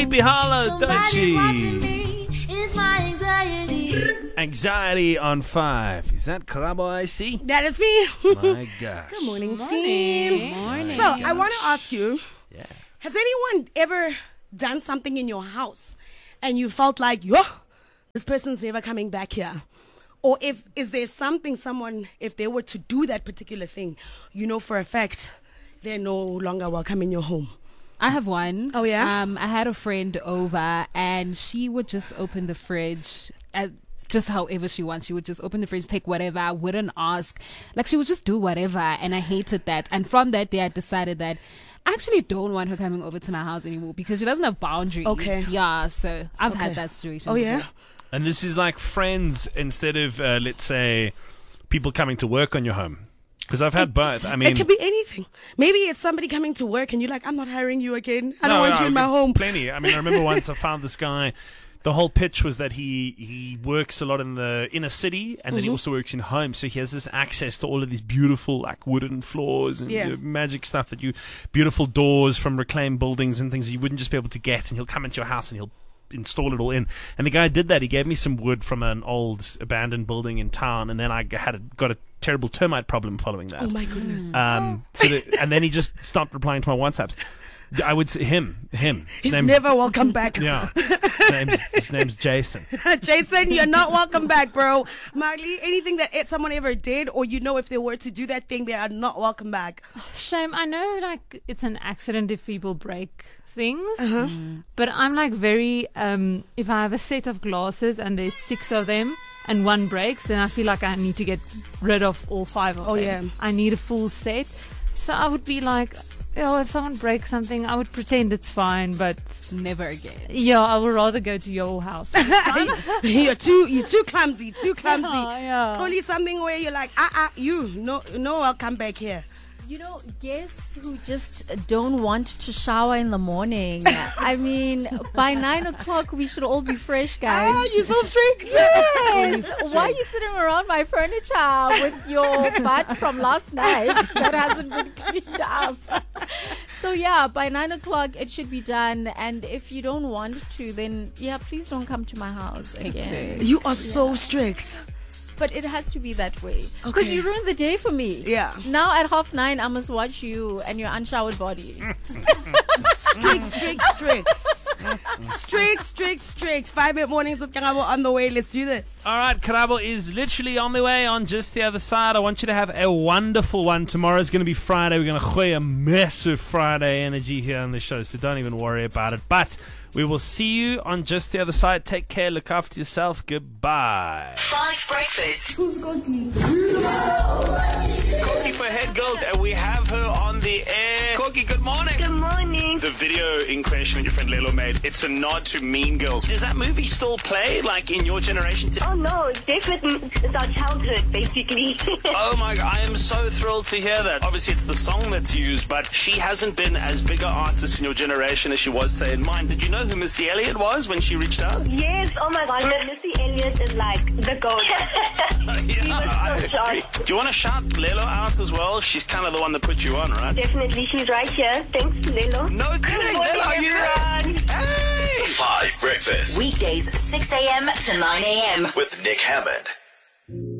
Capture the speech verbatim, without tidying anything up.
Sleepy Hollow, don't she? Anxiety on five. Is that Karabo I see? That is me. My gosh. Good morning, Morning. team. Morning. So, I want to ask you, Yeah. has anyone ever done something in your house and you felt like, yo, this person's never coming back here? Or if is there something someone, if they were to do that particular thing, you know for a fact they're no longer welcome in your home? I have one. Oh, yeah? Um, I had a friend over, and she would just open the fridge at just however she wants. She would just open the fridge, take whatever. I wouldn't ask. Like, she would just do whatever, and I hated that. And from that day, I decided that I actually don't want her coming over to my house anymore because she doesn't have boundaries. Okay. Yeah, so I've Okay. had that situation. Oh, yeah? before. And this is like friends instead of, uh, let's say, people coming to work on your home. Because I've had both. I mean, it could be anything. Maybe it's somebody coming to work and you're like, I'm not hiring you again. I don't no, want no, you in my home. Plenty. I mean, I remember once I found this guy. The whole pitch was that he, he works a lot in the inner city, and then he also works in homes. So he has this access to all of these beautiful, like, wooden floors and Yeah. you know, magic stuff that you, beautiful doors from reclaimed buildings and things that you wouldn't just be able to get. And he'll come into your house and he'll install it all in. And the guy did that. He gave me some wood from an old abandoned building in town, and then I had a, got a terrible termite problem following that. Oh, my goodness. Um, so the, and then he just stopped replying to my WhatsApps. I would say him, him. His He's name's- never welcome back. Yeah, his name's, his name's Jason. Jason, you're not welcome back, bro. Marley, anything that it, someone ever did, or you know if they were to do that thing, they are not welcome back. Shame. I know, like, it's an accident if people break things, Uh-huh. but I'm like very. Um, if I have a set of glasses and there's six of them and one breaks, then I feel like I need to get rid of all five of Oh, them. yeah. I need a full set. So I would be like, oh, if someone breaks something, I would pretend it's fine, but Never again. yeah, I would rather go to your house. you're too, you're too clumsy, too clumsy. Oh, yeah. Only something where you're like, ah, ah, you, no, no, welcome back here. You know, guests who just don't want to shower in the morning. I mean, by nine o'clock, we should all be fresh, guys. Ah, you're so strict. Yes. Why are you sitting around my furniture with your butt from last night that hasn't been cleaned up? So yeah, by nine o'clock it should be done. And if you don't want to, then yeah, please don't come to my house again. You are so strict. But it has to be that way because Okay. you ruined the day for me. Yeah. Now at half nine, I must watch you and your unshowered body. Strict, strict, strict. Strict, strict, strict. Five minute mornings with Karabo on the way. Let's do this. All right, Karabo is literally on the way on just the other side. I want you to have a wonderful one. Tomorrow's going to be Friday. We're going to gooi a massive Friday energy here on the show, so don't even worry about it. But we will see you on just the other side. Take care. Look after yourself. Goodbye. Five Breakfast. Corky for Head Gold, and we have her on the air. Corky, good morning. Good morning. The video in question that your friend Lelo made, it's a nod to Mean Girls. Does that movie still play, like, in your generation? Oh no, definitely it's our childhood, basically. Oh my God, I am so thrilled to hear that. Obviously, it's the song that's used, but she hasn't been as big an artist in your generation as she was, say, in mine. Did you know who Missy Elliott was when she reached out? Yes, oh my god, Missy Elliott is like the goat. Yeah, I was so agree. shocked. Do you want to shout Lelo out as well? She's kind of the one that put you on, right? Definitely, she's right here. Thanks, Lelo. No kidding, morning, Lelo, you're everyone. Hey! Five Breakfast weekdays six a.m. to nine a.m. with Nick Hammond.